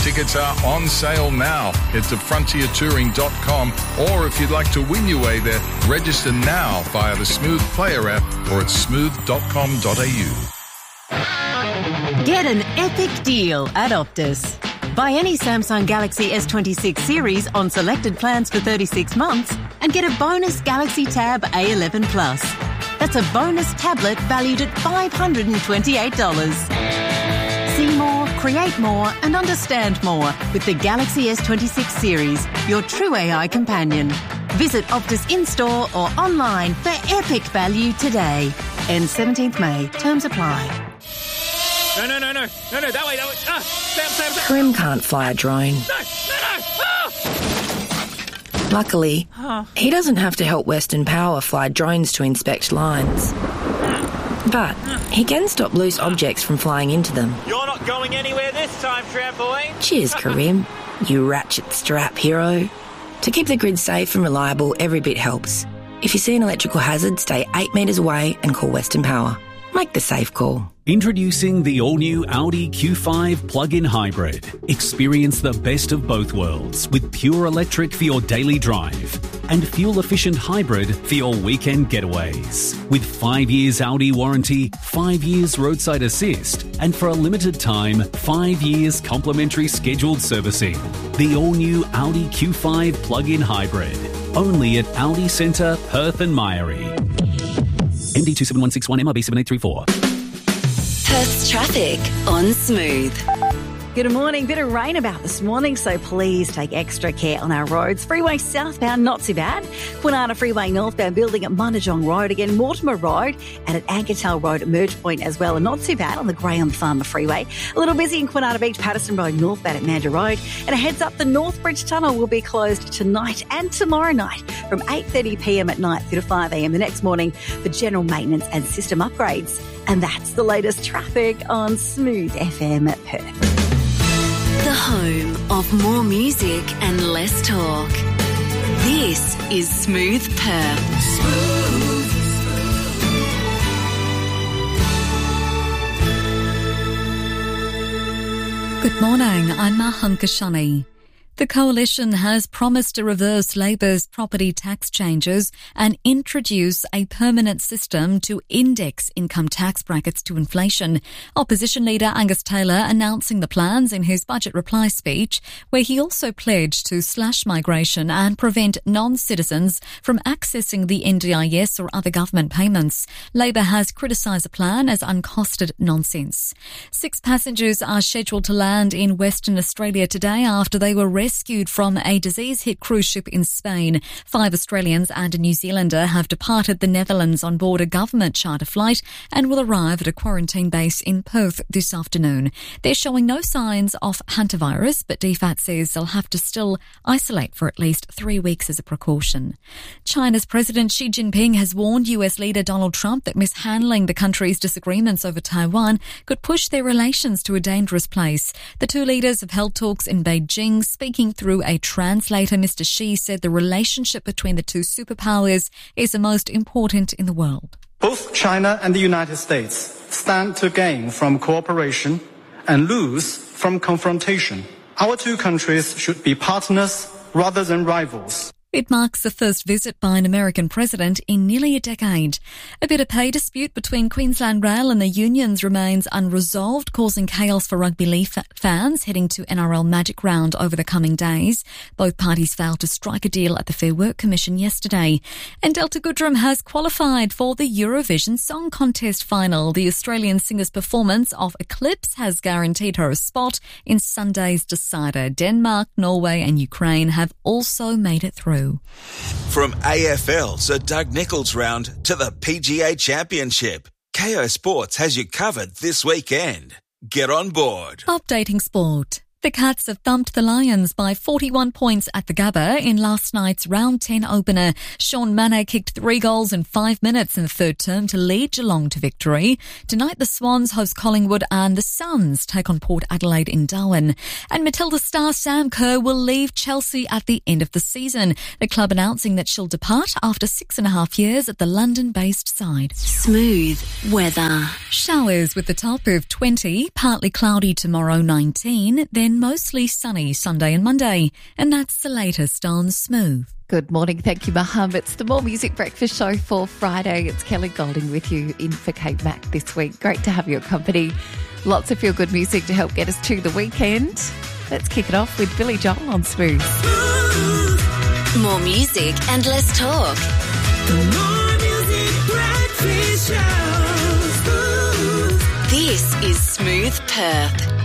Tickets are on sale now. Head to frontiertouring.com, or if you'd like to win your way there, register now via the Smooth Player app or at smooth.com.au. Get an epic deal at Optus. Buy any Samsung Galaxy S26 series on selected plans for 36 months and get a bonus Galaxy Tab A11 Plus. That's a bonus tablet valued at $528. See more, create more and understand more with the Galaxy S26 series, your true AI companion. Visit Optus in-store or online for epic value today. Ends 17th May. Terms apply. No, that way. Sam. Karim can't fly a drone. No. Luckily, he doesn't have to help Western Power fly drones to inspect lines. But he can stop loose objects from flying into them. You're not going anywhere this time, trampoline. Cheers, Karim, you ratchet strap hero. To keep the grid safe and reliable, every bit helps. If you see an electrical hazard, stay 8 metres away and call Western Power. Make the safe call. Introducing the all-new Audi Q5 plug-in hybrid. Experience the best of both worlds with pure electric for your daily drive and fuel-efficient hybrid for your weekend getaways. With 5 years Audi warranty, 5 years roadside assist, and for a limited time, 5 years complimentary scheduled servicing. The all-new Audi Q5 plug-in hybrid. Only at Audi Centre, Perth and Myrie. MD 27161 MRB 7834. Perth's traffic on Smooth. Good morning. Bit of rain about this morning, so please take extra care on our roads. Freeway southbound, not too bad. Kwinana Freeway northbound, building at Munajong Road. Again, Mortimer Road and at Ankertel Road at Merge Point as well. And not too bad on the Graham Farmer Freeway. A little busy in Kwinana Beach, Patterson Road northbound at Mandurah Road. And a heads up, the North Bridge Tunnel will be closed tonight and tomorrow night from 8:30pm at night through to 5am the next morning for general maintenance and system upgrades. And that's the latest traffic on Smooth FM at Perth. The home of more music and less talk. This is Smooth Perth. Good morning, I'm Maham Kashani. The Coalition has promised to reverse Labor's property tax changes and introduce a permanent system to index income tax brackets to inflation. Opposition leader Angus Taylor announcing the plans in his budget reply speech, where he also pledged to slash migration and prevent non-citizens from accessing the NDIS or other government payments. Labor has criticised the plan as uncosted nonsense. 6 passengers are scheduled to land in Western Australia today after they were rescued from a disease-hit cruise ship in Spain. 5 Australians and a New Zealander have departed the Netherlands on board a government charter flight and will arrive at a quarantine base in Perth this afternoon. They're showing no signs of hantavirus, but DFAT says they'll have to still isolate for at least 3 weeks as a precaution. China's President Xi Jinping has warned US leader Donald Trump that mishandling the country's disagreements over Taiwan could push their relations to a dangerous place. The two leaders have held talks in Beijing. Speaking through a translator, Mr. Xi said the relationship between the two superpowers is the most important in the world. Both China and the United States stand to gain from cooperation and lose from confrontation. Our two countries should be partners rather than rivals. It marks the first visit by an American president in nearly a decade. A bit of pay dispute between Queensland Rail and the unions remains unresolved, causing chaos for rugby league fans heading to NRL Magic Round over the coming days. Both parties failed to strike a deal at the Fair Work Commission yesterday. And Delta Goodrem has qualified for the Eurovision Song Contest final. The Australian singer's performance of Eclipse has guaranteed her a spot in Sunday's decider. Denmark, Norway and Ukraine have also made it through. From AFL to Doug Nicholls round to the PGA Championship, KO Sports has you covered this weekend. Get on board. Updating sport. The Cats have thumped the Lions by 41 points at the Gabba in last night's round 10 opener. Sean Manneh kicked 3 goals in 5 minutes in the third term to lead Geelong to victory. Tonight the Swans host Collingwood and the Suns take on Port Adelaide in Darwin. And Matilda star Sam Kerr will leave Chelsea at the end of the season. The club announcing that she'll depart after 6.5 years at the London-based side. Smooth weather. Showers with the top of 20, partly cloudy tomorrow 19, then then mostly sunny Sunday and Monday. And that's the latest on Smooth. Good morning. Thank you, Maham. It's the More Music Breakfast Show for Friday. It's Kelly Golding with you in for Kate Mack this week. Great to have your company. Lots of feel-good music to help get us to the weekend. Let's kick it off with Billy Joel on Smooth. More music and less talk. More Music Breakfast Show. This is Smooth Perth.